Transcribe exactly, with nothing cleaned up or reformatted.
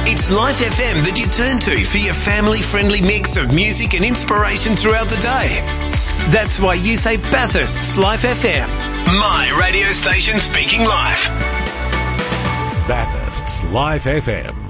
It's Life F M that you turn to for your family-friendly mix of music and inspiration throughout the day. That's why you say Bathurst's Life F M. My radio station speaking life. Bathurst's Life F M.